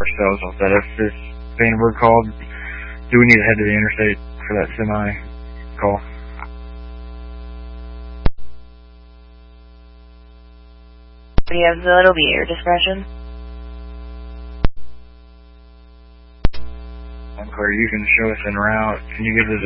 ourselves off that. If this Vandenberg called, do we need to head to the interstate for that semi call? Yes, it'll be at your discretion. Unclear, you can show us en route. Can you give the